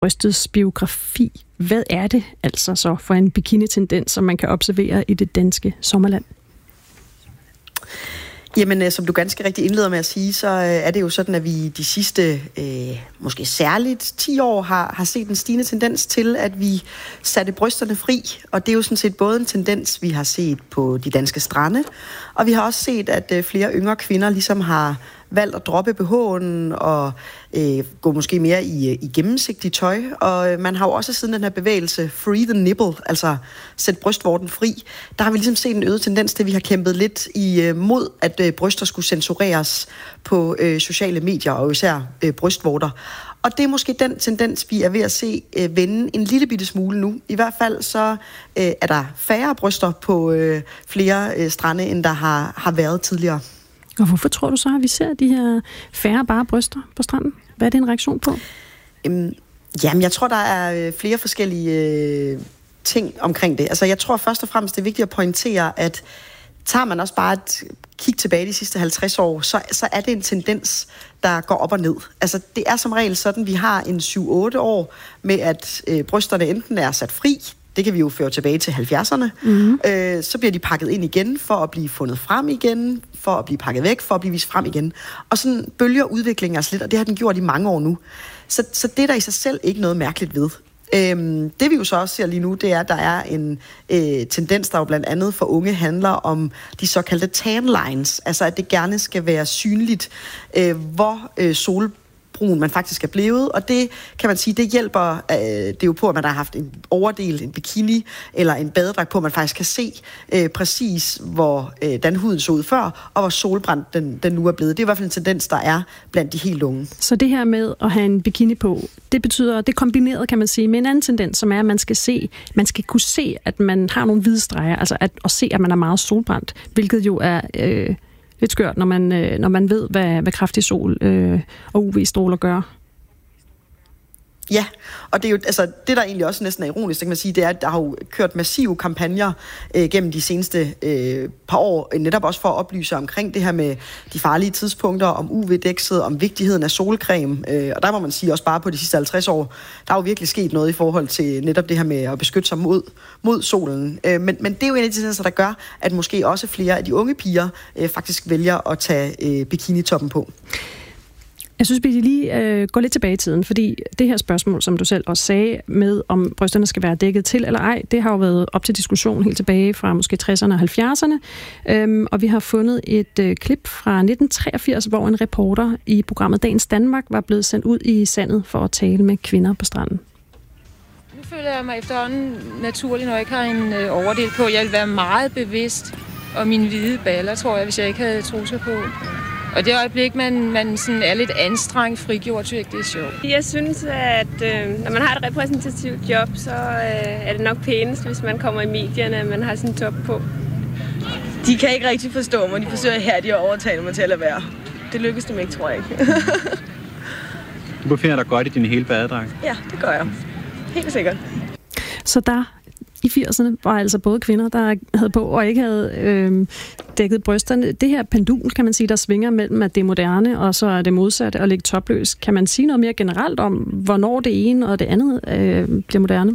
brystets biografi. Hvad er det altså så for en bikini-tendens, som man kan observere i det danske sommerland? Jamen, som du ganske rigtig indleder med at sige, så er det jo sådan, at vi de sidste, måske særligt 10 år, har set en stigende tendens til, at vi satte brysterne fri. Og det er jo sådan set både en tendens, vi har set på de danske strande, og vi har også set, at flere yngre kvinder ligesom har valgt at droppe BH'en og gå måske mere i gennemsigtigt tøj. Og man har jo også siden den her bevægelse Free the Nipple, altså sæt brystvorten fri, der har vi ligesom set en øget tendens til, at vi har kæmpet lidt imod, at bryster skulle censureres på sociale medier og især brystvorter. Og det er måske den tendens, vi er ved at se vende en lille bitte smule nu. I hvert fald så er der færre bryster på flere strande, end der har været tidligere. Og hvorfor tror du så, at vi ser de her færre bare bryster på stranden? Hvad er det en reaktion på? Jamen, jeg tror, der er flere forskellige ting omkring det. Altså, jeg tror først og fremmest, det er vigtigt at pointere, at tager man også bare et kig tilbage de sidste 50 år, så er det en tendens, der går op og ned. Altså, det er som regel sådan, vi har en 7-8 år med, at brysterne enten er sat fri. Det kan vi jo føre tilbage til 70'erne. Mm-hmm. Så bliver de pakket ind igen for at blive fundet frem igen, for at blive pakket væk, for at blive vist frem igen. Og sådan bølger udviklingen altså lidt, og det har den gjort i mange år nu. Så det er der i sig selv ikke noget mærkeligt ved. Det vi jo så også ser lige nu, det er, at der er en tendens, der jo blandt andet for unge handler om de såkaldte tan lines. Altså at det gerne skal være synligt, hvor solbrun man faktisk er blevet, og det kan man sige, det hjælper det jo på, at man har haft en overdel, en bikini eller en badedragt på, at man faktisk kan se præcis, hvordan huden så ud før, og hvor solbrændt den nu er blevet. Det er i hvert fald en tendens, der er blandt de helt unge. Så det her med at have en bikini på, det betyder, det er kombineret, kan man sige, med en anden tendens, som er, at man skal kunne se, at man har nogle hvide streger, altså at se, at man er meget solbrændt, hvilket jo er lidt skørt, når man ved, hvad kraftig sol og UV-stråler gør. Ja, og det er jo, altså, det der egentlig også næsten er ironisk, det kan man sige, det er, at der har jo kørt massive kampagner gennem de seneste par år, netop også for at oplyse omkring det her med de farlige tidspunkter, om UV-dækset, om vigtigheden af solcreme. Og der må man sige også bare på de sidste 50 år, der er jo virkelig sket noget i forhold til netop det her med at beskytte sig mod solen. Men det er jo en af de tendenser, der gør, at måske også flere af de unge piger faktisk vælger at tage bikinitoppen på. Jeg synes, vi lige går lidt tilbage i tiden, fordi det her spørgsmål, som du selv også sagde, med om brysterne skal være dækket til eller ej, det har jo været op til diskussion helt tilbage fra måske 60'erne og 70'erne. Og vi har fundet et klip fra 1983, hvor en reporter i programmet Dagens Danmark var blevet sendt ud i sandet for at tale med kvinder på stranden. Nu føler jeg mig efterhånden naturligt, når jeg ikke har en overdel på. Jeg vil være meget bevidst om mine hvide baller, tror jeg, hvis jeg ikke havde trusser på. Og det øjeblik, man sådan er lidt anstrengt frigjort, synes jeg, det er sjovt. Jeg synes, at når man har et repræsentativt job, så er det nok pænest, hvis man kommer i medierne, at man har sin top på. De kan ikke rigtig forstå mig. De forsøger her, de overtaler mig til at lade være. Det lykkes dem ikke, tror jeg ikke. Du befinder dig godt i din hele badedragt? Ja, det gør jeg. Helt sikkert. Så der i 80'erne var altså både kvinder, der havde på og ikke havde dækket brysterne. Det her pendul, kan man sige, der svinger mellem, at det er moderne, og så er det modsatte at ligge topløs. Kan man sige noget mere generelt om, hvornår det ene og det andet bliver moderne?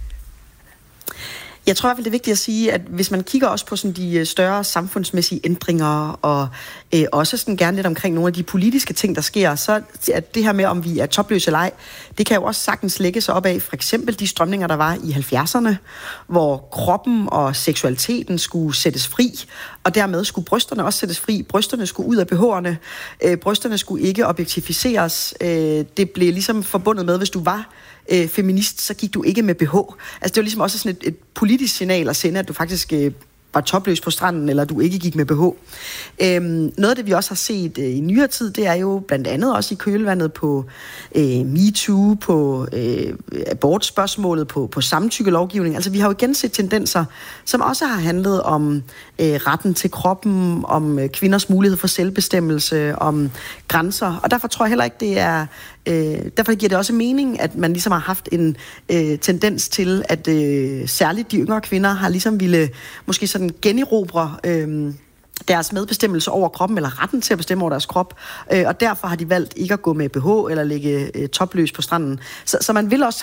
Jeg tror i hvert fald, det er vigtigt at sige, at hvis man kigger også på sådan de større samfundsmæssige ændringer, og også sådan gerne lidt omkring nogle af de politiske ting, der sker, så at det her med, om vi er topløse eller ej, det kan jo også sagtens lægge sig op af for eksempel de strømninger, der var i 70'erne, hvor kroppen og seksualiteten skulle sættes fri, og dermed skulle brysterne også sættes fri. Brysterne skulle ud af BH'erne. Brysterne skulle ikke objektificeres. Det blev ligesom forbundet med, hvis du var feminist, så gik du ikke med BH. Altså det var ligesom også sådan et politisk signal at sende, at du faktisk var topløs på stranden, eller du ikke gik med BH. Noget af det, vi også har set i nyere tid, det er jo blandt andet også i kølvandet på MeToo, på abortspørgsmålet, på samtykkelovgivning. Altså vi har jo igen set tendenser, som også har handlet om retten til kroppen, om kvinders mulighed for selvbestemmelse, om grænser. Og derfor tror jeg heller ikke, det er derfor giver det også mening, at man ligesom har haft en tendens til, at særligt de yngre kvinder har ligesom ville måske sådan generobre deres medbestemmelse over kroppen, eller retten til at bestemme over deres krop, og derfor har de valgt ikke at gå med BH eller ligge topløs på stranden. Så man vil også